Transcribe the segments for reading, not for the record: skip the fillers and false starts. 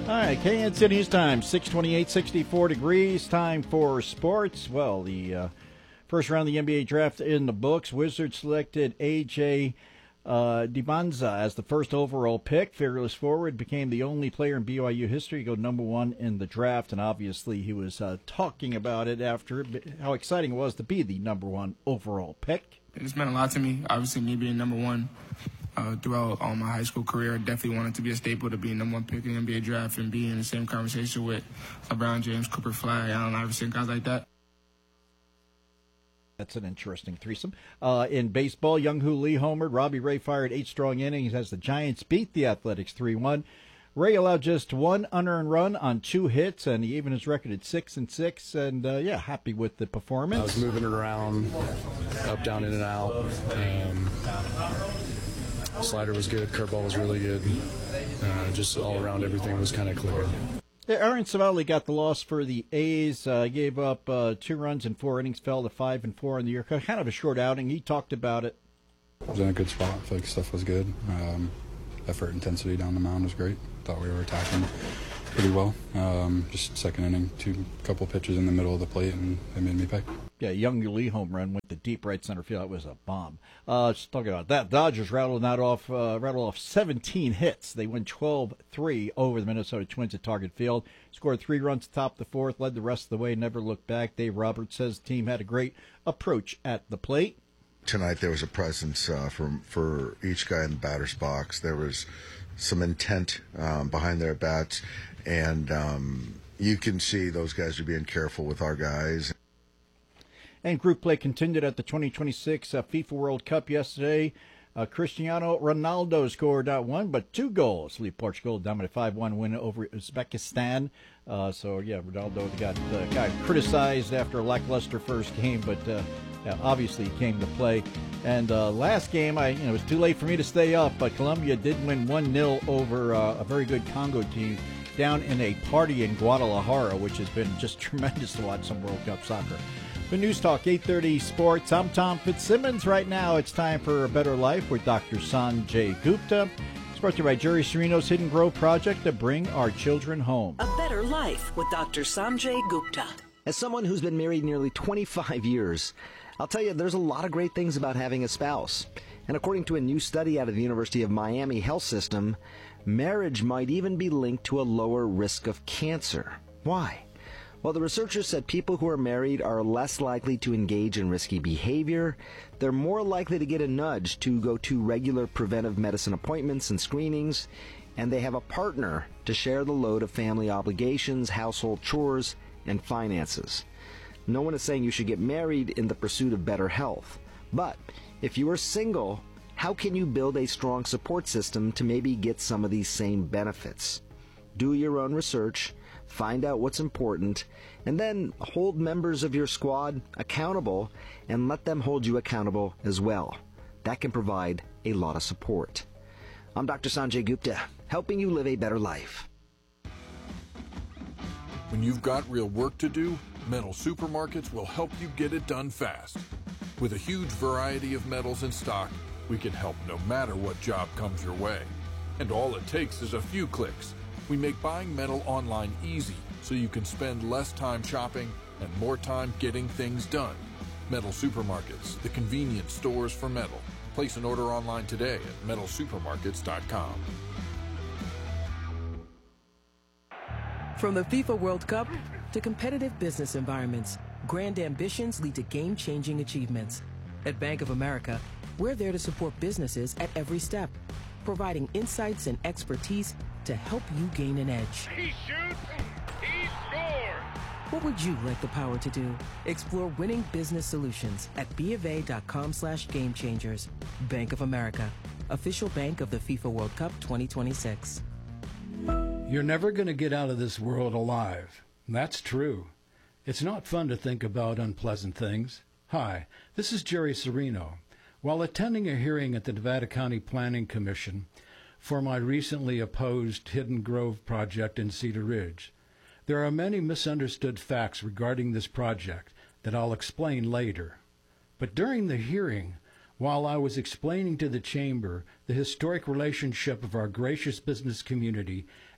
All right, KNC News Time, 6:28, 64 degrees. Time for sports. Well, the first round of the NBA draft in the books. Wizards selected A.J. Dibanza as the first overall pick. Fearless forward, became the only player in BYU history to go number one in the draft, and obviously he was talking about it after how exciting it was to be the number one overall pick. It's meant a lot to me. Obviously, me being number one throughout all my high school career, I definitely wanted to be a staple to be number one pick in the NBA draft and be in the same conversation with LeBron James, Cooper Flag, Allen Iverson, guys like that. That's an interesting threesome. In baseball, Young-Hoo Lee homered. Robbie Ray fired 8 strong innings as the Giants beat the Athletics 3-1. Ray allowed just 1 unearned run on 2 hits, and he even his record at 6-6. And happy with the performance. I was moving it around, up, down, in and out. Slider was good. Curveball was really good. Just all around, everything was kind of clear. Aaron Savali got the loss for the A's. Gave up 2 runs in 4 innings, fell to 5-4 in the year. Kind of a short outing. He talked about it. I was in a good spot. I feel like stuff was good. Effort, intensity down the mound was great. Thought we were attacking pretty well. Just second inning, couple pitches in the middle of the plate, and they made me pay. Yeah, Young Lee home run went to deep right center field. That was a bomb. Let's talk about that. Dodgers rattled off 17 hits. They win 12-3 over the Minnesota Twins at Target Field. Scored 3 runs to top the 4th, led the rest of the way, never looked back. Dave Roberts says the team had a great approach at the plate. Tonight there was a presence for each guy in the batter's box. There was some intent behind their bats, and you can see those guys are being careful with our guys. And group play continued at the 2026 FIFA World Cup yesterday. Cristiano Ronaldo scored not 1 but 2 goals. Lead Portugal dominated 5-1 win over Uzbekistan. Ronaldo got criticized after a lackluster first game, but obviously he came to play. And last game, it was too late for me to stay up, but Colombia did win 1-0 over a very good Congo team down in a party in Guadalajara, which has been just tremendous to watch some World Cup soccer. The News Talk 830 Sports. I'm Tom Fitzsimmons. Right now, it's time for A Better Life with Dr. Sanjay Gupta. It's brought to you by Jerry Serino's Hidden Grove Project to bring our children home. A Better Life with Dr. Sanjay Gupta. As someone who's been married nearly 25 years, I'll tell you, there's a lot of great things about having a spouse. And according to a new study out of the University of Miami Health System, marriage might even be linked to a lower risk of cancer. Why? Well, the researchers said people who are married are less likely to engage in risky behavior, they're more likely to get a nudge to go to regular preventive medicine appointments and screenings, and they have a partner to share the load of family obligations, household chores, and finances. No one is saying you should get married in the pursuit of better health. But if you are single, how can you build a strong support system to maybe get some of these same benefits? Do your own research, find out what's important, and then hold members of your squad accountable and let them hold you accountable as well. That can provide a lot of support. I'm Dr. Sanjay Gupta, helping you live a better life. When you've got real work to do, Metal Supermarkets will help you get it done fast. With a huge variety of metals in stock, we can help no matter what job comes your way. And all it takes is a few clicks. We make buying metal online easy so you can spend less time shopping and more time getting things done. Metal Supermarkets, the convenient stores for metal. Place an order online today at metalsupermarkets.com. From the FIFA World Cup to competitive business environments, grand ambitions lead to game-changing achievements. At Bank of America, we're there to support businesses at every step, providing insights and expertise to help you gain an edge. He shoots, he scores! What would you like the power to do? Explore winning business solutions at BofA.com/gamechangers. Bank of America, official bank of the FIFA World Cup 2026. You're never going to get out of this world alive. That's true. It's not fun to think about unpleasant things. Hi, this is Jerry Serino. While attending a hearing at the Nevada County Planning Commission for my recently opposed Hidden Grove project in Cedar Ridge, there are many misunderstood facts regarding this project that I'll explain later. But during the hearing, while I was explaining to the Chamber the historic relationship of our gracious business community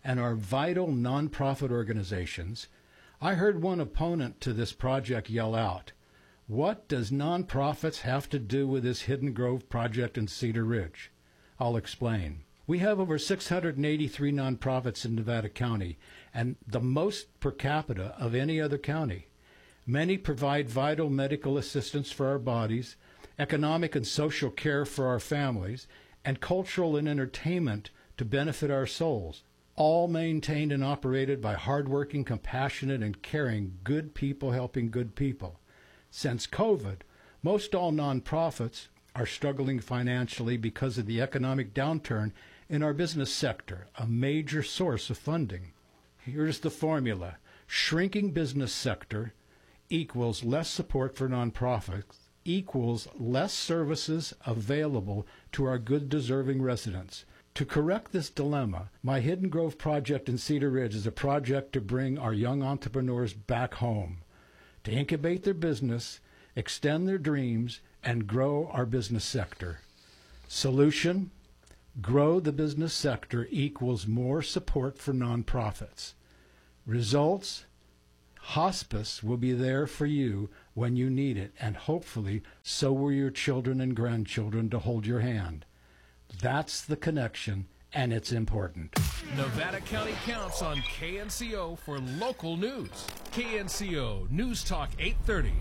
and our vital nonprofit organizations, I heard one opponent to this project yell out, "What does nonprofits have to do with this Hidden Grove project in Cedar Ridge?" I'll explain. We have over 683 nonprofits in Nevada County, and the most per capita of any other county. Many provide vital medical assistance for our bodies, economic and social care for our families, and cultural and entertainment to benefit our souls, all maintained and operated by hardworking, compassionate, and caring good people helping good people. Since COVID, most all nonprofits are struggling financially because of the economic downturn in our business sector, a major source of funding. Here's the formula. Shrinking business sector equals less support for nonprofits, equals less services available to our good deserving residents. To correct this dilemma, my Hidden Grove project in Cedar Ridge is a project to bring our young entrepreneurs back home, to incubate their business, extend their dreams, and grow our business sector. Solution: grow the business sector equals more support for nonprofits. Results: hospice will be there for you when you need it, and hopefully so will your children and grandchildren to hold your hand. That's the connection, and it's important. Nevada County counts on KNCO for local news. KNCO News Talk 830.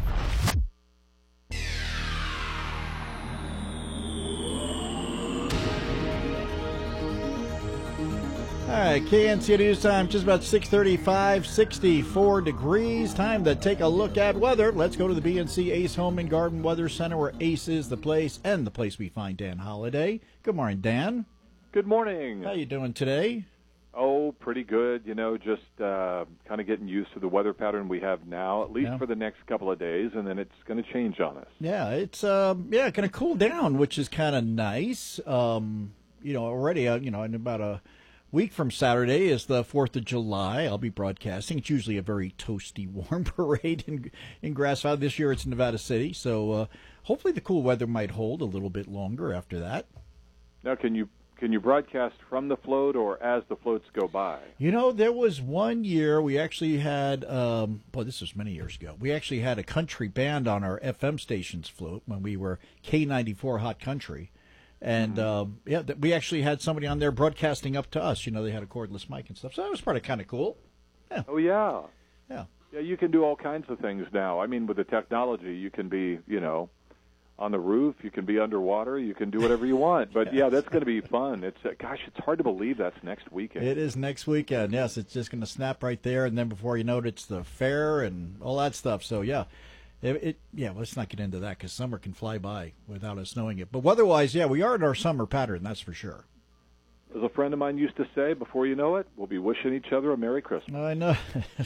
All right, KNCO News Time, just about 6:35, 64 degrees. Time to take a look at weather. Let's go to the BNC Ace Home and Garden Weather Center, where Ace is the place and the place we find Dan Holliday. Good morning, Dan. Good morning. How you doing today? Oh, pretty good. You know, just kind of getting used to the weather pattern we have now, at least for the next couple of days, and then it's going to change on us. Yeah, it's going to cool down, which is kind of nice. Already, in about a week from Saturday is the 4th of July. I'll be broadcasting. It's usually a very toasty, warm parade in Grass Valley. This year it's in Nevada City, so hopefully the cool weather might hold a little bit longer after that. Now, can you broadcast from the float or as the floats go by? You know, there was one year we actually had, this was many years ago, we actually had a country band on our FM station's float when we were K94 Hot Country. And, we actually had somebody on there broadcasting up to us. You know, they had a cordless mic and stuff. So that was kind of cool. Yeah. Oh, yeah. Yeah. Yeah, you can do all kinds of things now. I mean, with the technology, you can be, on the roof. You can be underwater. You can do whatever you want. But, yeah, that's going to be fun. It's it's hard to believe that's next weekend. It is next weekend, yes. It's just going to snap right there. And then before you know it, it's the fair and all that stuff. So, yeah. Let's not get into that because summer can fly by without us knowing it. But weather-wise, we are in our summer pattern, that's for sure. As a friend of mine used to say, before you know it, we'll be wishing each other a Merry Christmas. I know.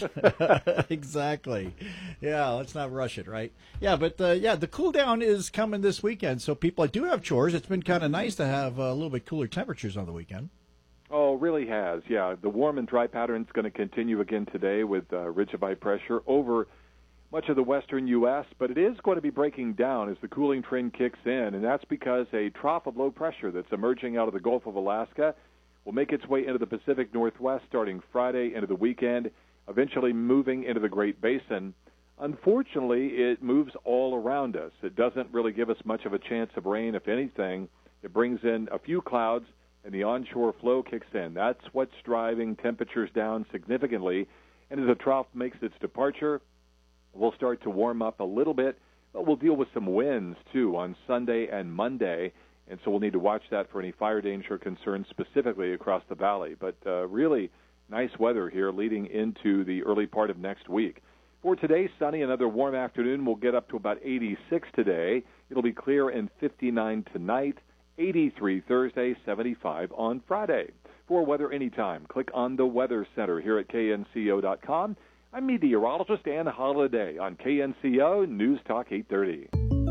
Exactly. Yeah, let's not rush it, right? Yeah, but, the cool down is coming this weekend. So people do have chores. It's been kind of nice to have a little bit cooler temperatures on the weekend. Oh, it really has, yeah. The warm and dry pattern is going to continue again today with ridge of high pressure over much of the western U.S., but it is going to be breaking down as the cooling trend kicks in, and that's because a trough of low pressure that's emerging out of the Gulf of Alaska will make its way into the Pacific Northwest starting Friday into the weekend, eventually moving into the Great Basin. Unfortunately, it moves all around us. It doesn't really give us much of a chance of rain. If anything, it brings in a few clouds, and the onshore flow kicks in. That's what's driving temperatures down significantly, and as the trough makes its departure, we'll start to warm up a little bit, but we'll deal with some winds, too, on Sunday and Monday, and so we'll need to watch that for any fire danger concerns specifically across the valley. But really nice weather here leading into the early part of next week. For today, sunny, another warm afternoon. We'll get up to about 86 today. It'll be clear and 59 tonight, 83 Thursday, 75 on Friday. For weather anytime, click on the Weather Center here at KNCO.com. I'm meteorologist Ann Holliday on KNCO News Talk 830.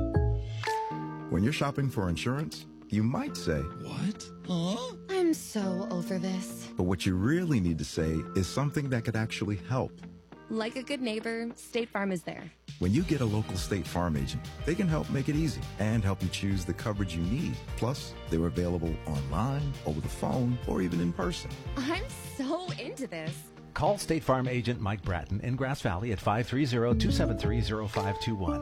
When you're shopping for insurance, you might say, "What? Huh? I'm so over this." But what you really need to say is something that could actually help. Like a good neighbor, State Farm is there. When you get a local State Farm agent, they can help make it easy and help you choose the coverage you need. Plus, they're available online, over the phone, or even in person. I'm so into this. Call State Farm agent Mike Bratton in Grass Valley at 530-273-0521.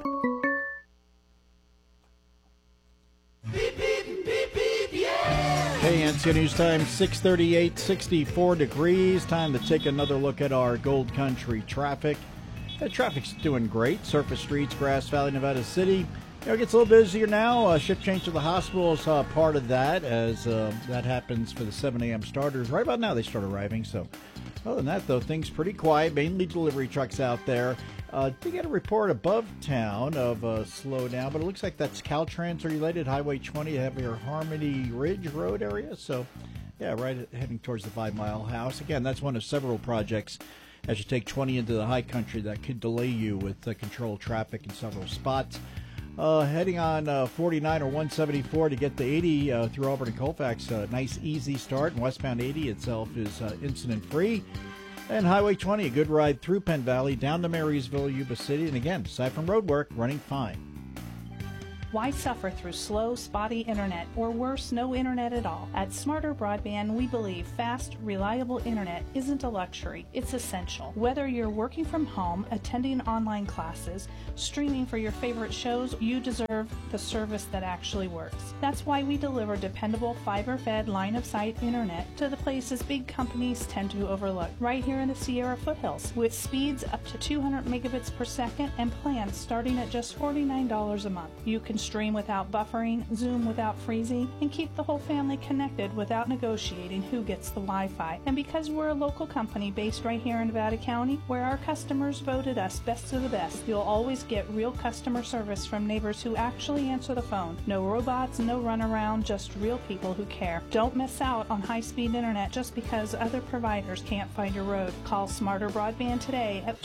KNCO News Time, 6:38, 64 degrees. Time to take another look at our Gold Country traffic. The traffic's doing great. Surface streets, Grass Valley, Nevada City. It gets a little busier now. Shift change to the hospital is part of that, as that happens for the 7 a.m. starters. Right about now, they start arriving. So, other than that, though, things pretty quiet. Mainly delivery trucks out there. Did get a report above town of a slowdown, but it looks like that's Caltrans related. Highway 20, heavier Harmony Ridge Road area. So, yeah, right heading towards the 5 Mile House. Again, that's one of several projects as you take 20 into the high country that could delay you with controlled traffic in several spots. Heading on 49 or 174 to get the 80 through Auburn and Colfax. Nice, easy start. And westbound 80 itself is incident-free. And Highway 20, a good ride through Penn Valley, down to Marysville, Yuba City. And again, aside from road work, running fine. Why suffer through slow, spotty internet, or worse, no internet at all? At Smarter Broadband, we believe fast, reliable internet isn't a luxury, it's essential. Whether you're working from home, attending online classes, streaming for your favorite shows, you deserve the service that actually works. That's why we deliver dependable, fiber-fed, line-of-sight internet to the places big companies tend to overlook, right here in the Sierra foothills, with speeds up to 200 megabits per second and plans starting at just $49 a month. You can stream without buffering, Zoom without freezing, and keep the whole family connected without negotiating who gets the Wi-Fi. And because we're a local company based right here in Nevada County, where our customers voted us best of the best, you'll always get real customer service from neighbors who actually answer the phone. No robots, no runaround, just real people who care. Don't miss out on high-speed internet just because other providers can't find your road. Call Smarter Broadband today at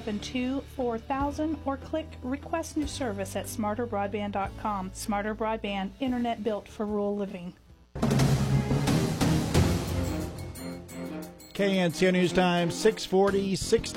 272-4000 or click Request New Service at smarterbroadband.com. Smarter Broadband, internet built for rural living. KNCO News Time, 6:40,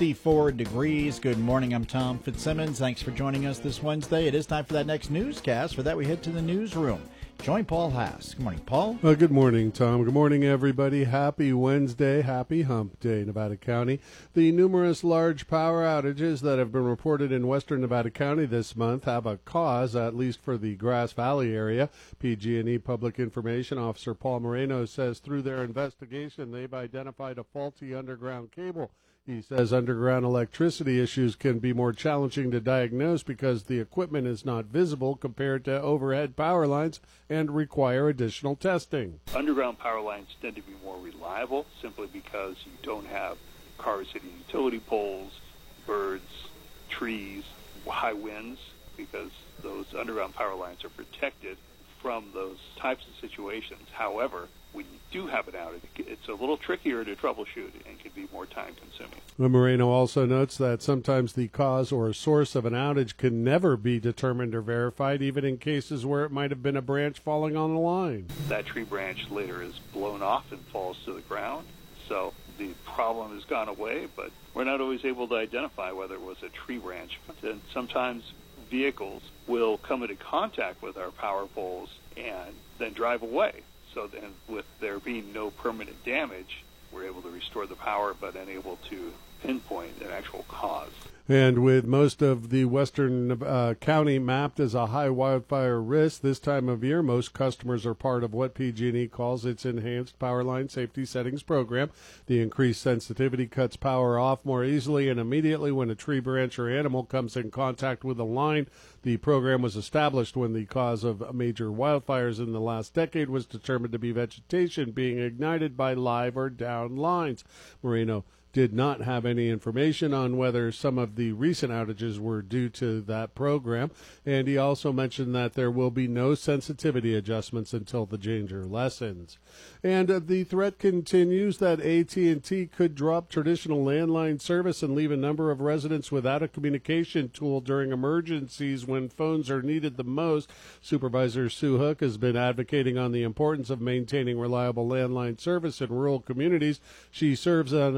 64 degrees. Good morning, I'm Tom Fitzsimmons. Thanks for joining us this Wednesday. It is time for that next newscast. For that, we head to the newsroom. Join Paul Haas. Good morning, Paul. Good morning, Tom. Good morning, everybody. Happy Wednesday. Happy Hump Day, Nevada County. The numerous large power outages that have been reported in western Nevada County this month have a cause, at least for the Grass Valley area. PG&E Public Information Officer Paul Moreno says through their investigation, they've identified a faulty underground cable. He says underground electricity issues can be more challenging to diagnose because the equipment is not visible compared to overhead power lines and require additional testing. Underground power lines tend to be more reliable simply because you don't have cars hitting utility poles, birds, trees, high winds, because those underground power lines are protected from those types of situations. However, when you do have an outage, it's a little trickier to troubleshoot and can be more time-consuming. Moreno also notes that sometimes the cause or source of an outage can never be determined or verified, even in cases where it might have been a branch falling on the line. That tree branch later is blown off and falls to the ground, so the problem has gone away, but we're not always able to identify whether it was a tree branch. And sometimes vehicles will come into contact with our power poles and then drive away. So then, with there being no permanent damage, we're able to restore the power, but unable to pinpoint an actual cause. And with most of the western county mapped as a high wildfire risk this time of year, most customers are part of what PG&E calls its Enhanced Power Line Safety Settings program. The increased sensitivity cuts power off more easily and immediately when a tree branch or animal comes in contact with a line. The program was established when the cause of major wildfires in the last decade was determined to be vegetation being ignited by live or down lines. Moreno did not have any information on whether some of the recent outages were due to that program, and he also mentioned that there will be no sensitivity adjustments until the danger lessens. And the threat continues that AT&T could drop traditional landline service and leave a number of residents without a communication tool during emergencies when phones are needed the most. Supervisor Sue Hook has been advocating on the importance of maintaining reliable landline service in rural communities. She serves on an ad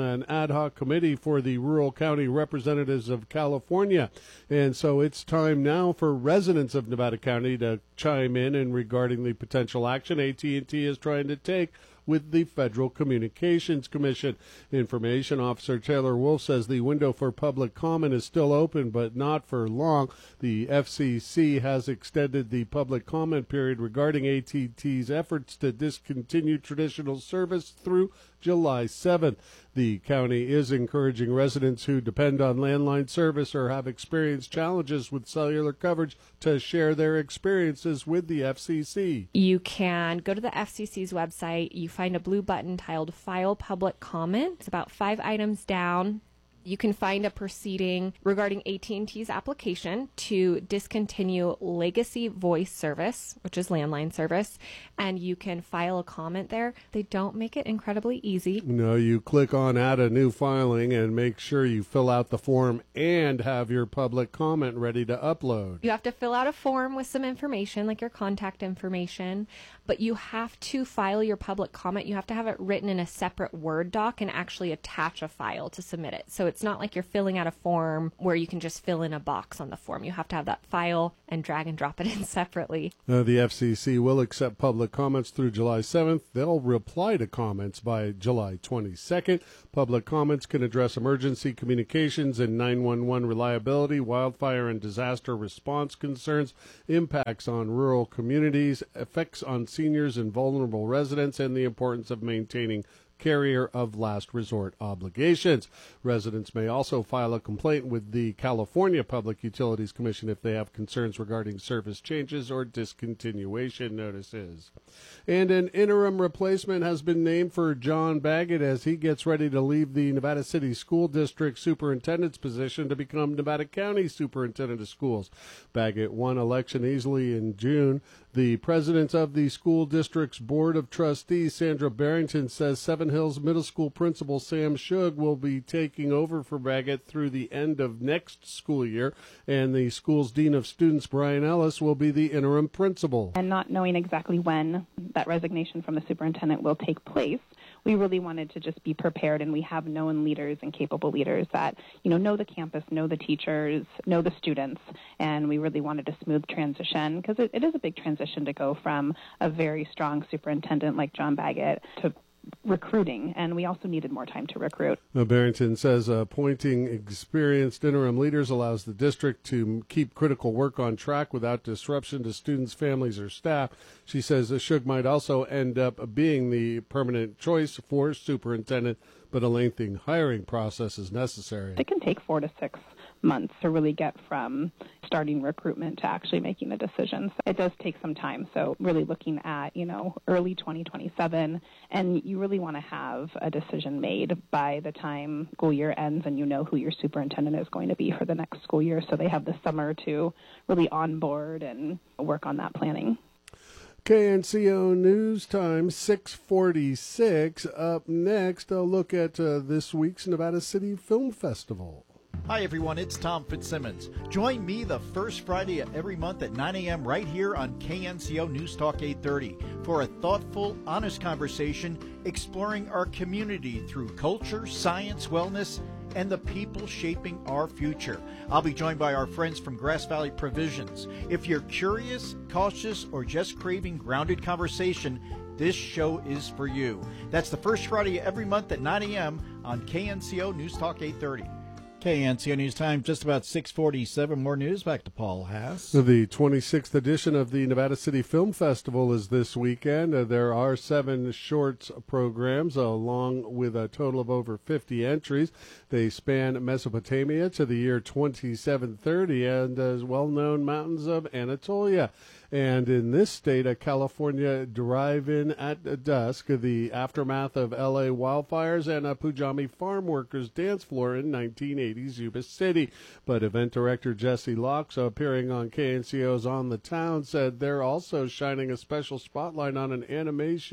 ad hoc committee for the Rural County Representatives of California. And so it's time now for residents of Nevada County to chime in regarding the potential action AT&T is trying to take with the Federal Communications Commission. Information Officer Taylor Wolf says the window for public comment is still open, but not for long. The FCC has extended the public comment period regarding AT&T's efforts to discontinue traditional service through July 7th. The county is encouraging residents who depend on landline service or have experienced challenges with cellular coverage to share their experiences with the FCC. You can go to the FCC's website. You find a blue button titled File Public Comment. It's about 5 items down. You can find a proceeding regarding AT&T's application to discontinue legacy voice service, which is landline service, and you can file a comment there. They don't make it incredibly easy. No, you click on Add a New Filing and make sure you fill out the form and have your public comment ready to upload. You have to fill out a form with some information, like your contact information, but you have to file your public comment. You have to have it written in a separate Word doc and actually attach a file to submit it. So it's not like you're filling out a form where you can just fill in a box on the form. You have to have that file and drag and drop it in separately. The FCC will accept public comments through July 7th. They'll reply to comments by July 22nd. Public comments can address emergency communications and 911 reliability, wildfire and disaster response concerns, impacts on rural communities, effects on seniors and vulnerable residents, and the importance of maintaining carrier of last resort obligations. Residents may also file a complaint with the California Public Utilities Commission if they have concerns regarding service changes or discontinuation notices. And an interim replacement has been named for John Baggett as he gets ready to leave the Nevada City School District Superintendent's position to become Nevada County Superintendent of Schools. Baggett won election easily in June. The president of the school district's Board of Trustees, Sandra Barrington, says Seven Hills Middle School principal Sam Shug will be taking over for Baggett through the end of next school year, and the school's Dean of Students, Brian Ellis, will be the interim principal. And not knowing exactly when that resignation from the superintendent will take place, we really wanted to just be prepared, and we have known leaders and capable leaders that, know the campus, know the teachers, know the students, and we really wanted a smooth transition because it is a big transition to go from a very strong superintendent like John Baggett to recruiting, and we also needed more time to recruit. Barrington says appointing experienced interim leaders allows the district to keep critical work on track without disruption to students, families, or staff. She says Shug might also end up being the permanent choice for superintendent, but a lengthy hiring process is necessary. It can take 4 to 6 months to really get from starting recruitment to actually making a decision. So it does take some time. So really looking at, early 2027, and you really want to have a decision made by the time school year ends and you know who your superintendent is going to be for the next school year. So they have the summer to really onboard and work on that planning. KNCO News Time, 6:46. Up next, a look at this week's Nevada City Film Festival. Hi, everyone. It's Tom Fitzsimmons. Join me the first Friday of every month at 9 a.m. right here on KNCO News Talk 830 for a thoughtful, honest conversation exploring our community through culture, science, wellness, and the people shaping our future. I'll be joined by our friends from Grass Valley Provisions. If you're curious, cautious, or just craving grounded conversation, this show is for you. That's the first Friday of every month at 9 a.m. on KNCO News Talk 830. KNCO News Time, just about 6:47. More news. Back to Paul Haas. The 26th edition of the Nevada City Film Festival is this weekend. There are 7 shorts programs, along with a total of over 50 entries. They span Mesopotamia to the year 2730 and as well-known mountains of Anatolia. And in this state, a California drive-in at dusk, the aftermath of L.A. wildfires, and a Pujami farm workers dance floor in 1980's Yuba City. But event director Jesse Locks, appearing on KNCO's On the Town, said they're also shining a special spotlight on an animation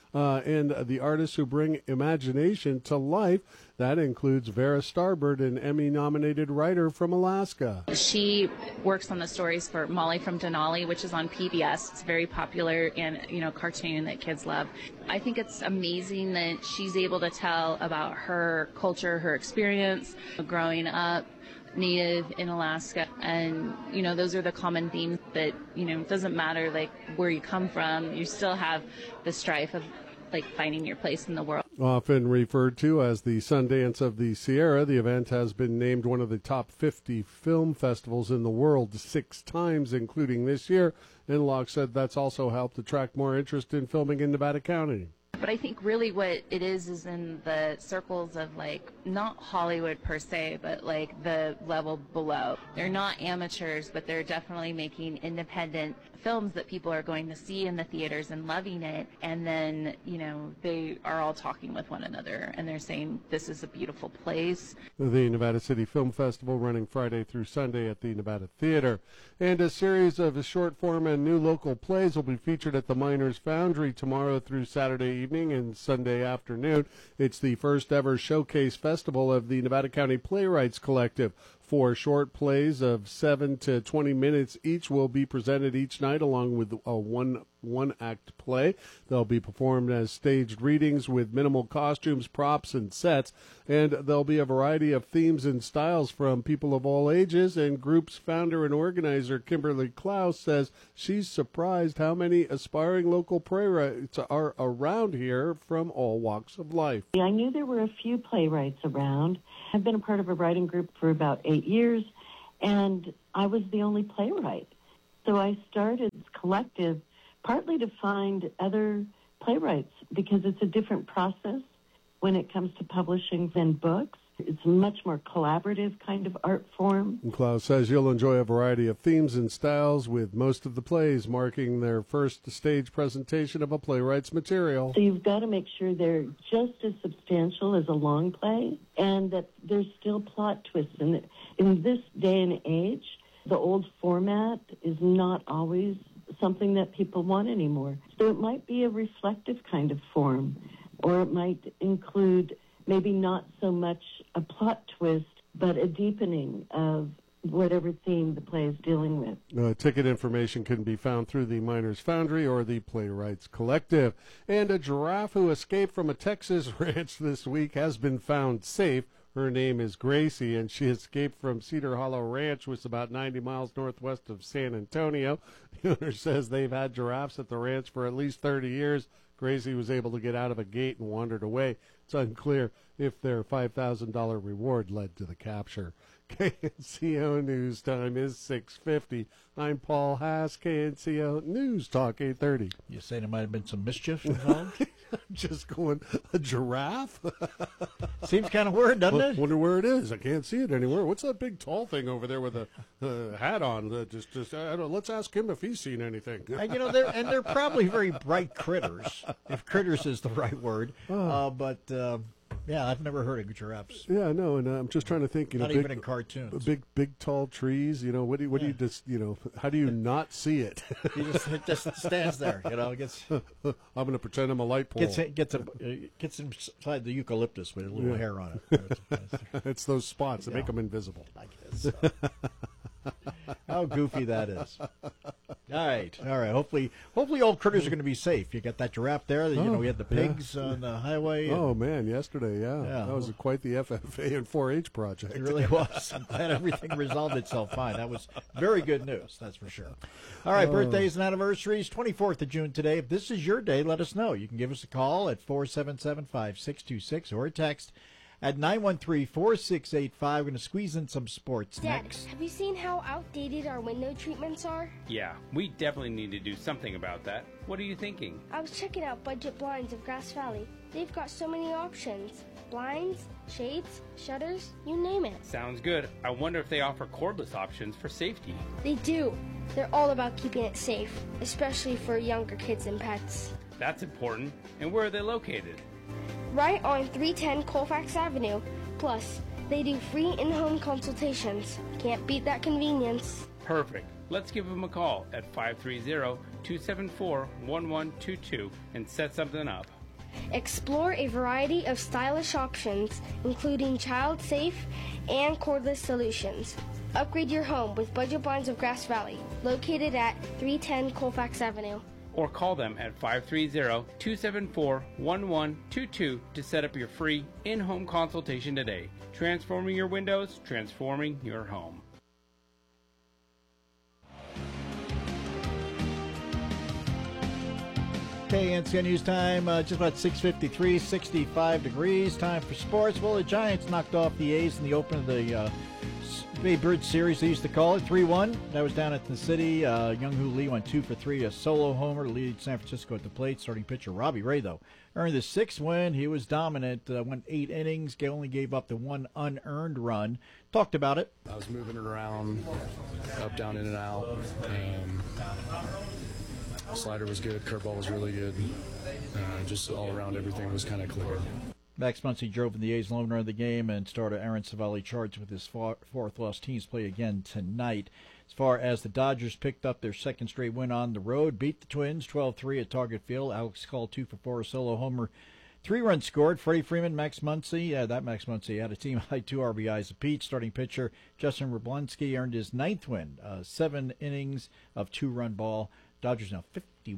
and the artists who bring imagination to life. That includes Vera Starbird, an Emmy-nominated writer from Alaska. She works on the stories for Molly from Denali, which is on PBS. It's very popular and, cartoon that kids love. I think it's amazing that she's able to tell about her culture, her experience growing up Native in Alaska, and those are the common themes that it doesn't matter like where you come from, you still have the strife of like finding your place in the world. Often referred to as the Sundance of the Sierra, the event has been named one of the top 50 film festivals in the world 6 times, including this year. And Locke said that's also helped attract more interest in filming in Nevada County. But I think really what it is in the circles of like not Hollywood per se, but like the level below. They're not amateurs, but they're definitely making independent films that people are going to see in the theaters and loving it. And then, they are all talking with one another and they're saying, this is a beautiful place. The Nevada City Film Festival running Friday through Sunday at the Nevada Theater. And a series of short form and new local plays will be featured at the Miners Foundry tomorrow through Saturday evening and Sunday afternoon. It's the first ever showcase festival of the Nevada County Playwrights Collective. 4 short plays of 7 to 20 minutes each will be presented each night, along with a one-act play. They'll be performed as staged readings with minimal costumes, props, and sets. And there'll be a variety of themes and styles from people of all ages. And group's founder and organizer, Kimberly Klaus, says she's surprised how many aspiring local playwrights are around here from all walks of life. I knew there were a few playwrights around. I've been a part of a writing group for about 8 years, and I was the only playwright. So I started this collective partly to find other playwrights because it's a different process when it comes to publishing than books. It's a much more collaborative kind of art form. And Klaus says you'll enjoy a variety of themes and styles, with most of the plays marking their first stage presentation of a playwright's material. So you've got to make sure they're just as substantial as a long play and that there's still plot twists. And in this day and age, the old format is not always something that people want anymore. So it might be a reflective kind of form, or it might include maybe not so much a plot twist, but a deepening of whatever theme the play is dealing with. Ticket information can be found through the Miners Foundry or the Playwrights Collective. And a giraffe who escaped from a Texas ranch this week has been found safe. Her name is Gracie, and she escaped from Cedar Hollow Ranch, which is about 90 miles northwest of San Antonio. The owner says they've had giraffes at the ranch for at least 30 years. Gracie was able to get out of a gate and wandered away. It's unclear if their $5,000 reward led to the capture. KNCO News Time is 6:50. I'm Paul Haas, KNCO News Talk 830. You saying there might have been some mischief involved? I'm just going, a giraffe? Seems kind of weird, doesn't it? Wonder where it is. I can't see it anywhere. What's that big tall thing over there with a hat on? I don't know, let's ask him if he's seen anything. They're probably very bright critters, if critters is the right word. Yeah, I've never heard of giraffes. Yeah, no, and I'm just trying to think. Not even in cartoons. Big, tall trees. What do you just? How do you not see it? It just stands there. Gets. I'm going to pretend I'm a light pole. Gets inside the eucalyptus with a little hair on it. It's those spots that make them invisible. I guess. How goofy that is. All right. Hopefully all critters are going to be safe. You got that giraffe there. We had the pigs on the highway. Oh, man, yesterday, yeah. That was quite the FFA and 4-H project. It really was. I'm glad everything resolved itself fine. That was very good news, that's for sure. All right, birthdays and anniversaries, 24th of June today. If this is your day, let us know. You can give us a call at 477-5626 or a text at 913-4685. We're going to squeeze in some sports next. Dad, have you seen how outdated our window treatments are? Yeah, we definitely need to do something about that. What are you thinking? I was checking out Budget Blinds of Grass Valley. They've got so many options. Blinds, shades, shutters, you name it. Sounds good. I wonder if they offer cordless options for safety. They do. They're all about keeping it safe, especially for younger kids and pets. That's important. And where are they located? Right on 310 Colfax Avenue. Plus, they do free in-home consultations. Can't beat that convenience. Perfect. Let's give them a call at 530-274-1122 and set something up. Explore a variety of stylish options, including child-safe and cordless solutions. Upgrade your home with Budget Blinds of Grass Valley, located at 310 Colfax Avenue. Or call them at 530-274-1122 to set up your free in-home consultation today. Transforming your windows, transforming your home. Okay, NCN News Time, just about 6:53, 65 degrees. Time for sports. Well, the Giants knocked off the A's in the open of the Bay Bridge Series, they used to call it, 3-1. That was down at the city. Young-Hoo Lee went 2 for 3, a solo homer to lead San Francisco at the plate. Starting pitcher Robbie Ray, though, earned the 6th win. He was dominant, went 8 innings, only gave up the 1 unearned run. Talked about it. I was moving it around, up, down, in, and out. Slider was good, curveball was really good. Just all around, everything was kind of clear. Max Muncy drove in the A's lone run of the game, and starter Aaron Savali charged with his fourth loss. Teams play again tonight. As far as the Dodgers picked up their second straight win on the road, beat the Twins 12-3 at Target Field. Alex called 2 for 4, a solo homer. 3 runs scored. Freddie Freeman, Max Muncy. That Max Muncy had a team-high 2 RBIs apiece. Starting pitcher Justin Wroblewski earned his 9th win. 7 innings of 2-run ball. Dodgers now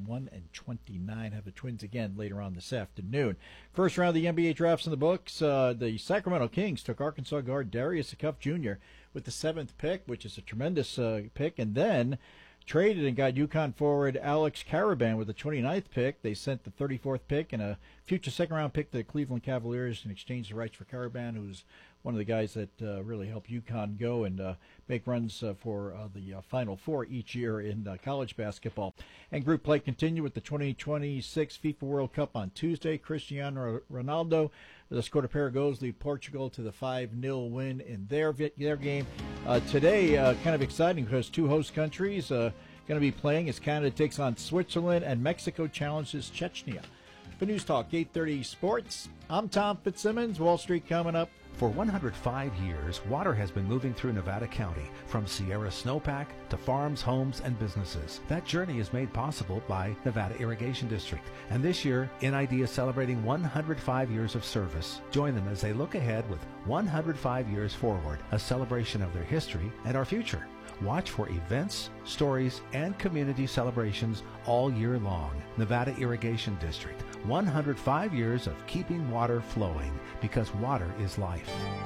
51-29. Have the Twins again later on this afternoon. First round of the NBA drafts in the books. The Sacramento Kings took Arkansas guard Darius Acuff Jr. with the 7th pick, which is a tremendous pick, and then traded and got UConn forward Alex Caravan with the 29th pick. They sent the 34th pick and a future second-round pick to the Cleveland Cavaliers in exchange the rights for Caravan, who's one of the guys that really helped UConn go and make runs for the Final Four each year in college basketball. And group play continued with the 2026 FIFA World Cup on Tuesday. Cristiano Ronaldo, the scored a pair of goals, lead Portugal to the 5-0 win in their game. Today, kind of exciting because 2 host countries going to be playing as Canada takes on Switzerland and Mexico challenges Chechnya. For News Talk 830 Sports, I'm Tom Fitzsimmons. Wall Street coming up. For 105 years, water has been moving through Nevada County, from Sierra Snowpack to farms, homes, and businesses. That journey is made possible by Nevada Irrigation District. And this year, NID is celebrating 105 years of service. Join them as they look ahead with 105 years forward, a celebration of their history and our future. Watch for events, stories, and community celebrations all year long. Nevada Irrigation District, 105 years of keeping water flowing, because water is life.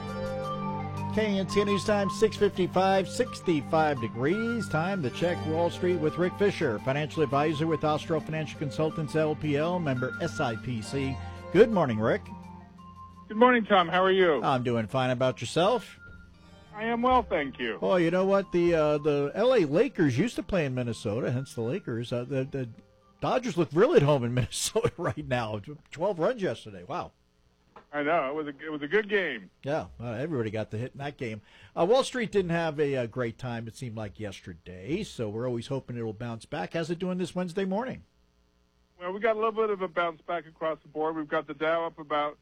KNCN News Time, 6:55, 65 degrees. Time to check Wall Street with Rick Fisher, financial advisor with Austro Financial Consultants, LPL, member SIPC. Good morning, Rick. Good morning, Tom. How are you? I'm doing fine. About yourself? I am well, thank you. Oh, you know what? The L.A. Lakers used to play in Minnesota, hence the Lakers. The Dodgers look really at home in Minnesota right now. 12 runs yesterday. Wow. I know. It was a good game. Yeah, everybody got the hit in that game. Wall Street didn't have a great time, it seemed like, yesterday, so we're always hoping it'll bounce back. How's it doing this Wednesday morning? Well, we got a little bit of a bounce back across the board. We've got the Dow up about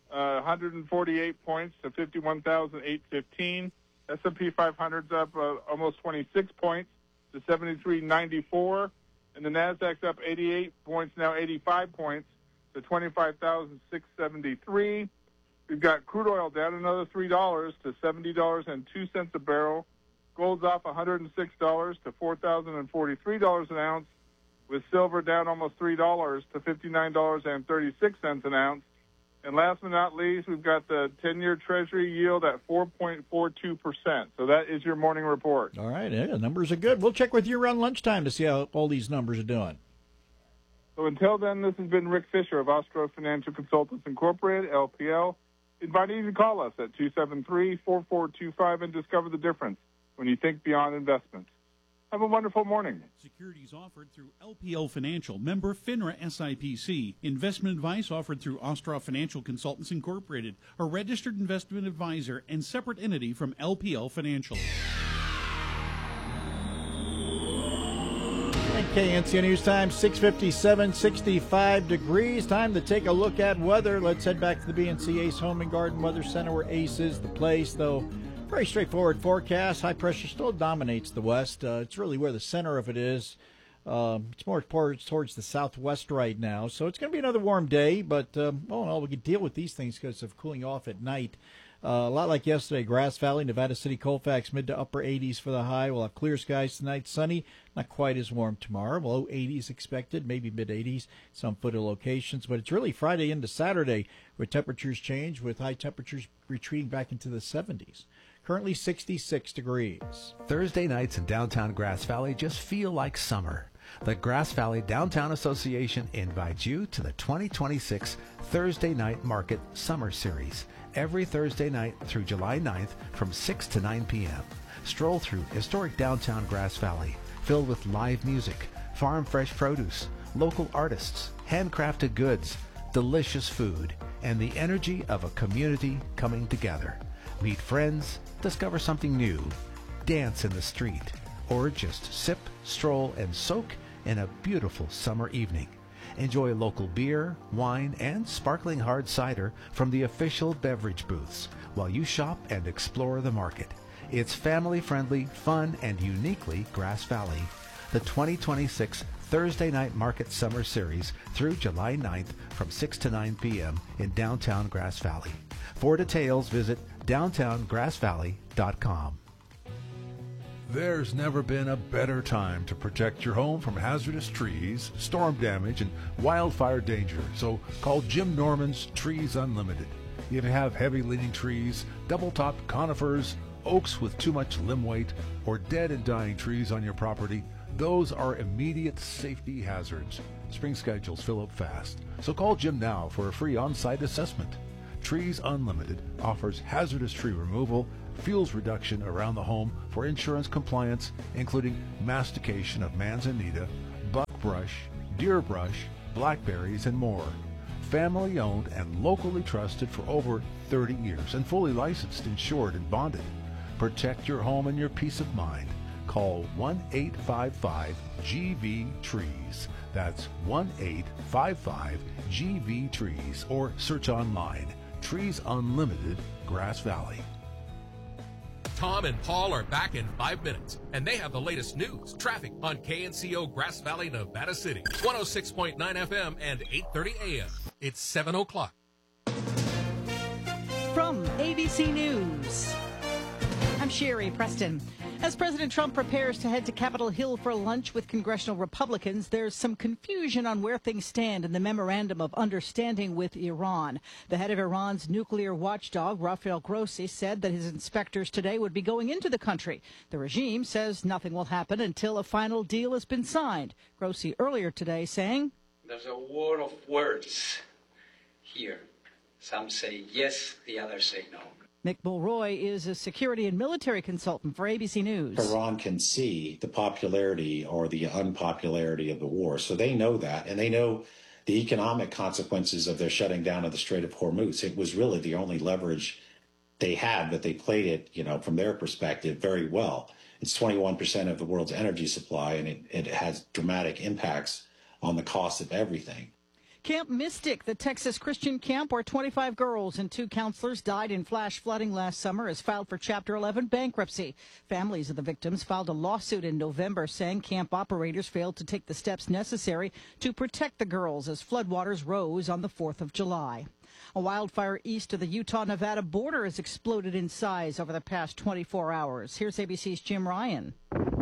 148 points to 51,815. S&P 500's up almost 26 points to 73.94. And the Nasdaq's up 88 points, now 85 points to 25,673. We've got crude oil down another $3 to $70.02 a barrel. Gold's off $106 to $4,043 an ounce, with silver down almost $3 to $59.36 an ounce. And last but not least, we've got the 10-year Treasury yield at 4.42%. So that is your morning report. All right, yeah, numbers are good. We'll check with you around lunchtime to see how all these numbers are doing. So until then, this has been Rick Fisher of Austro Financial Consultants Incorporated, LPL. Inviting you to call us at 273-4425 and discover the difference when you think beyond investments. Have a wonderful morning. Securities offered through LPL Financial, member FINRA SIPC. Investment advice offered through Austro Financial Consultants Incorporated, a registered investment advisor and separate entity from LPL Financial. KNCN News Time, 6:57, 65 degrees. Time to take a look at weather. Let's head back to the BNC Ace Home and Garden Weather Center, where Ace is the place, though. Very straightforward forecast. High pressure still dominates the west. It's really where the center of it is. It's more towards the southwest right now, so it's going to be another warm day, but all in all, we can deal with these things because of cooling off at night. A lot like yesterday, Grass Valley, Nevada City, Colfax, mid to upper 80s for the high. We'll have clear skies tonight, sunny, not quite as warm tomorrow. Low 80s expected, maybe mid 80s, some footed locations. But it's really Friday into Saturday where temperatures change, with high temperatures retreating back into the 70s. Currently 66 degrees. Thursday nights in downtown Grass Valley just feel like summer. The Grass Valley Downtown Association invites you to the 2026 Thursday Night Market Summer Series, every Thursday night through July 9th from 6 to 9 p.m. Stroll through historic downtown Grass Valley, filled with live music, farm fresh produce, local artists, handcrafted goods, delicious food, and the energy of a community coming together. Meet friends, discover something new, dance in the street, or just sip, stroll, and soak in a beautiful summer evening. Enjoy local beer, wine, and sparkling hard cider from the official beverage booths while you shop and explore the market. It's family-friendly, fun, and uniquely Grass Valley. The 2026 Thursday Night Market Summer Series through July 9th from 6 to 9 p.m. in downtown Grass Valley. For details, visit downtowngrassvalley.com. There's never been a better time to protect your home from hazardous trees, storm damage, and wildfire danger. So call Jim Norman's Trees Unlimited. If you have heavy leaning trees, double-topped conifers, oaks with too much limb weight, or dead and dying trees on your property, those are immediate safety hazards. Spring schedules fill up fast. So call Jim now for a free on-site assessment. Trees Unlimited offers hazardous tree removal, fuels reduction around the home for insurance compliance, including mastication of manzanita, buckbrush, deer brush, blackberries, and more. Family owned and locally trusted for over 30 years and fully licensed, insured, and bonded. Protect your home and your peace of mind. Call 1-855-GV-TREES. That's 1-855-GV-TREES, or search online. Trees Unlimited, Grass Valley. Tom and Paul are back in 5 minutes, and they have the latest news, traffic on KNCO Grass Valley, Nevada City, 106.9 FM and 8:30 AM. It's 7 o'clock. From ABC News, I'm Sherry Preston. As President Trump prepares to head to Capitol Hill for lunch with congressional Republicans, there's some confusion on where things stand in the Memorandum of Understanding with Iran. The head of Iran's nuclear watchdog, Rafael Grossi, said that his inspectors today would be going into the country. The regime says nothing will happen until a final deal has been signed. Grossi earlier today saying, "There's a war of words here. Some say yes, the others say no." Mick Mulroy is a security and military consultant for ABC News. Iran can see the popularity or the unpopularity of the war, so they know that, and they know the economic consequences of their shutting down of the Strait of Hormuz. It was really the only leverage they had, but they played it, from their perspective, very well. It's 21% of the world's energy supply, and it has dramatic impacts on the cost of everything. Camp Mystic, the Texas Christian camp where 25 girls and 2 counselors died in flash flooding last summer, has filed for Chapter 11 bankruptcy. Families of the victims filed a lawsuit in November saying camp operators failed to take the steps necessary to protect the girls as floodwaters rose on the 4th of July. A wildfire east of the Utah-Nevada border has exploded in size over the past 24 hours. Here's ABC's Jim Ryan.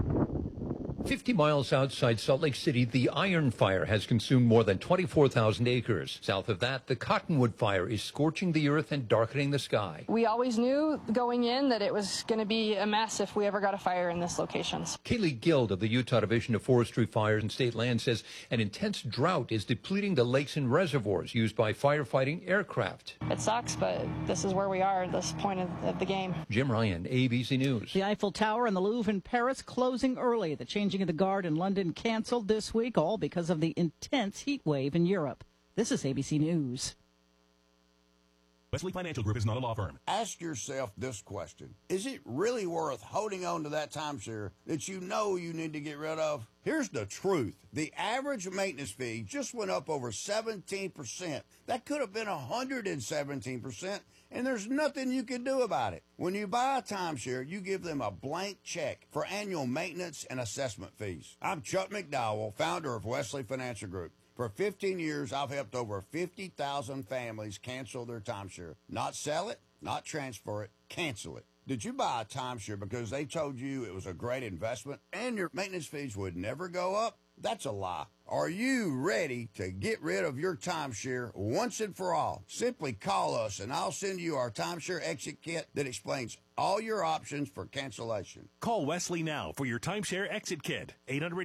50 miles outside Salt Lake City, the Iron Fire has consumed more than 24,000 acres. South of that, the Cottonwood Fire is scorching the earth and darkening the sky. We always knew going in that it was going to be a mess if we ever got a fire in this location. Kaylee Guild of the Utah Division of Forestry, Fires, and State Land says an intense drought is depleting the lakes and reservoirs used by firefighting aircraft. It sucks, but this is where we are at this point of the game. Jim Ryan, ABC News. The Eiffel Tower and the Louvre in Paris closing early. The changing of the guard in London canceled this week, all because of the intense heat wave in Europe. This is ABC News. Wesley Financial Group is not a law firm. Ask yourself this question. Is it really worth holding on to that timeshare that you know you need to get rid of? Here's the truth. The average maintenance fee just went up over 17%. That could have been 117%, and there's nothing you can do about it. When you buy a timeshare, you give them a blank check for annual maintenance and assessment fees. I'm Chuck McDowell, founder of Wesley Financial Group. For 15 years, I've helped over 50,000 families cancel their timeshare. Not sell it, not transfer it, cancel it. Did you buy a timeshare because they told you it was a great investment and your maintenance fees would never go up? That's a lie. Are you ready to get rid of your timeshare once and for all? Simply call us and I'll send you our timeshare exit kit that explains all your options for cancellation. Call Wesley now for your timeshare exit kit.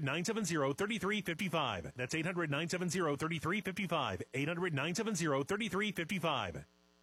800-970-3355. That's 800-970-3355. 800-970-3355.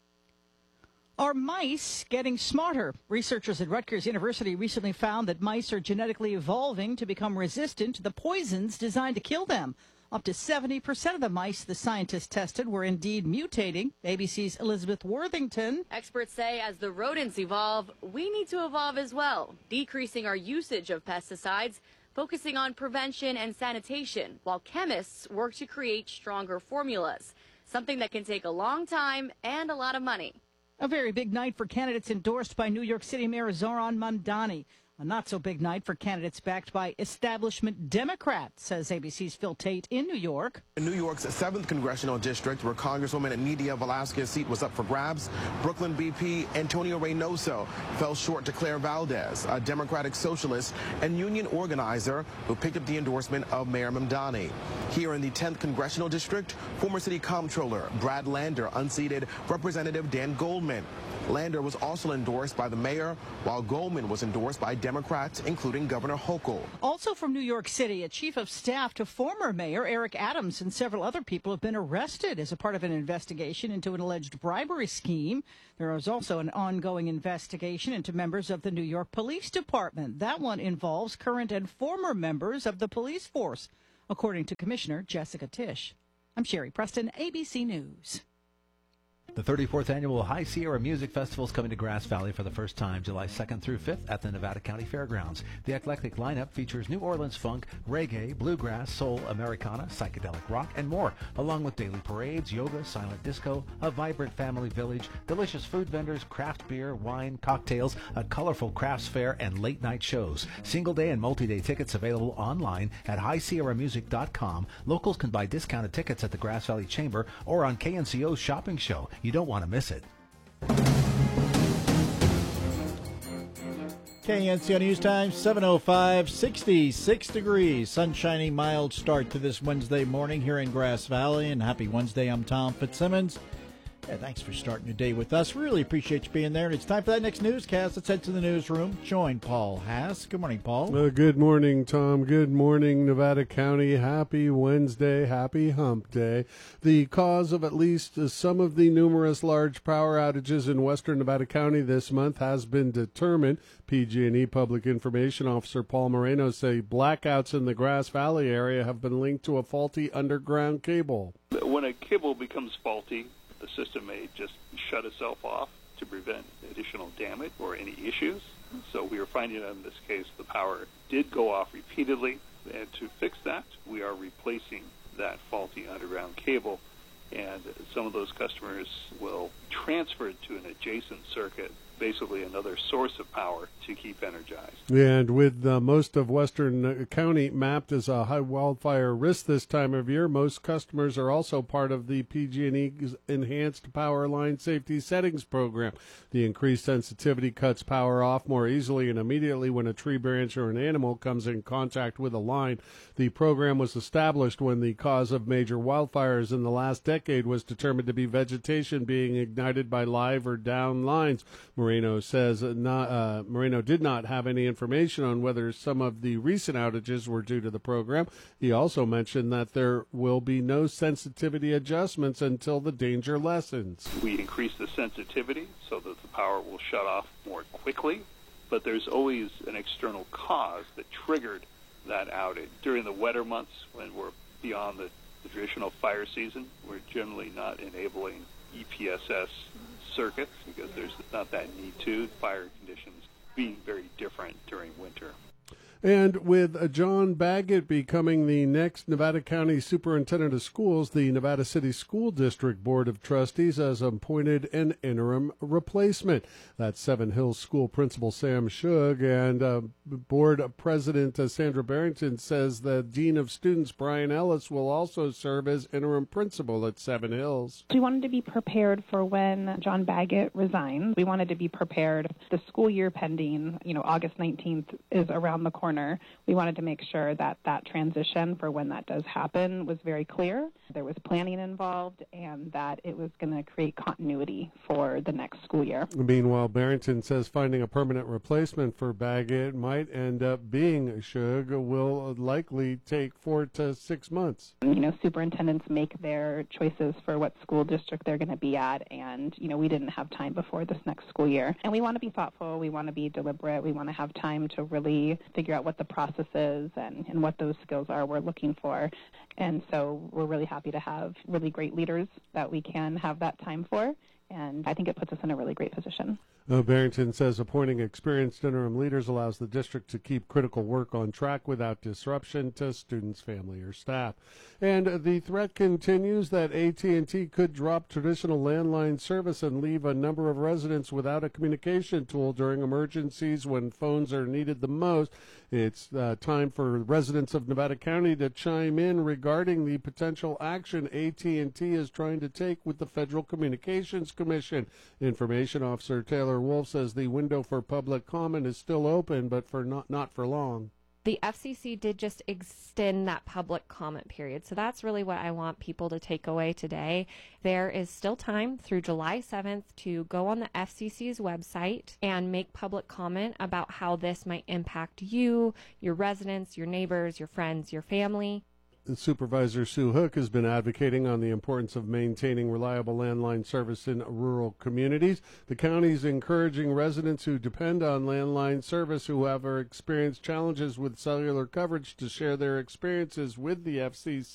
Are mice getting smarter? Researchers at Rutgers University recently found that mice are genetically evolving to become resistant to the poisons designed to kill them. Up to 70% of the mice the scientists tested were indeed mutating. ABC's Elizabeth Worthington. Experts say as the rodents evolve, we need to evolve as well, decreasing our usage of pesticides, focusing on prevention and sanitation, while chemists work to create stronger formulas, something that can take a long time and a lot of money. A very big night for candidates endorsed by New York City Mayor Zohran Mamdani. A not-so-big night for candidates backed by establishment Democrats, says ABC's Phil Tate in New York. In New York's 7th Congressional District, where Congresswoman Nydia Velázquez's seat was up for grabs, Brooklyn BP Antonio Reynoso fell short to Claire Valdez, a Democratic socialist and union organizer who picked up the endorsement of Mayor Mamdani. Here in the 10th Congressional District, former City Comptroller Brad Lander unseated Representative Dan Goldman. Lander was also endorsed by the mayor, while Goldman was endorsed by Democrats, including Governor Hochul. Also from New York City, a chief of staff to former Mayor Eric Adams and several other people have been arrested as a part of an investigation into an alleged bribery scheme. There is also an ongoing investigation into members of the New York Police Department. That one involves current and former members of the police force, according to Commissioner Jessica Tisch. I'm Sherry Preston, ABC News. The 34th Annual High Sierra Music Festival is coming to Grass Valley for the first time, July 2nd through 5th at the Nevada County Fairgrounds. The eclectic lineup features New Orleans funk, reggae, bluegrass, soul, Americana, psychedelic rock, and more, along with daily parades, yoga, silent disco, a vibrant family village, delicious food vendors, craft beer, wine, cocktails, a colorful crafts fair, and late-night shows. Single-day and multi-day tickets available online at highsierramusic.com. Locals can buy discounted tickets at the Grass Valley Chamber or on KNCO's shopping show. You don't want to miss it. KNCO News Time, 7:05, 66 degrees. Sunshiny, mild start to this Wednesday morning here in Grass Valley. And happy Wednesday. I'm Tom Fitzsimmons. Yeah, thanks for starting your day with us. Really appreciate you being there. And it's time for that next newscast. Let's head to the newsroom. Join Paul Haas. Good morning, Paul. Good morning, Tom. Good morning, Nevada County. Happy Wednesday. Happy Hump Day. The cause of at least some of the numerous large power outages in western Nevada County this month has been determined. PG&E Public Information Officer Paul Moreno say blackouts in the Grass Valley area have been linked to a faulty underground cable. When a cable becomes faulty, the system may just shut itself off to prevent additional damage or any issues. So we are finding that in this case the power did go off repeatedly, and to fix that we are replacing that faulty underground cable, and some of those customers will transfer it to an adjacent circuit, basically another source of power to keep energized. And with most of Western County mapped as a high wildfire risk this time of year, most customers are also part of the PG&E's Enhanced Power Line Safety Settings Program. The increased sensitivity cuts power off more easily and immediately when a tree branch or an animal comes in contact with a line. The program was established when the cause of major wildfires in the last decade was determined to be vegetation being ignited by live or down lines. Moreno says Moreno did not have any information on whether some of the recent outages were due to the program. He also mentioned that there will be no sensitivity adjustments until the danger lessens. We increase the sensitivity so that the power will shut off more quickly, but there's always an external cause that triggered that outage. During the wetter months, when we're beyond the traditional fire season, we're generally not enabling EPSS circuits because there's not that need to. Fire conditions being very different during winter. And with John Baggett becoming the next Nevada County Superintendent of Schools, the Nevada City School District Board of Trustees has appointed an interim replacement. That's Seven Hills School Principal Sam Shug, and Board President Sandra Barrington says the Dean of Students, Brian Ellis, will also serve as interim principal at Seven Hills. We wanted to be prepared for when John Baggett resigns. We wanted to be prepared. The school year pending, August 19th is around the corner. We wanted to make sure that that transition for when that does happen was very clear. There was planning involved and that it was going to create continuity for the next school year. Meanwhile, Barrington says finding a permanent replacement for Baggett might end up being Shug will likely take 4 to 6 months. Superintendents make their choices for what school district they're going to be at, and, we didn't have time before this next school year. And we want to be thoughtful. We want to be deliberate. We want to have time to really figure out what the process is and what those skills are we're looking for. And so we're really happy to have really great leaders that we can have that time for. And I think it puts us in a really great position. Barrington says appointing experienced interim leaders allows the district to keep critical work on track without disruption to students, family, or staff. And the threat continues that AT&T could drop traditional landline service and leave a number of residents without a communication tool during emergencies when phones are needed the most. It's time for residents of Nevada County to chime in regarding the potential action AT&T is trying to take with the Federal Communications Commission. Information Officer Taylor Wolf says the window for public comment is still open, but not for long. The FCC did just extend that public comment period. So that's really what I want people to take away today. There is still time through July 7th to go on the FCC's website and make public comment about how this might impact you, your residents, your neighbors, your friends, your family. Supervisor Sue Hook has been advocating on the importance of maintaining reliable landline service in rural communities. The county is encouraging residents who depend on landline service who have experienced challenges with cellular coverage to share their experiences with the FCC.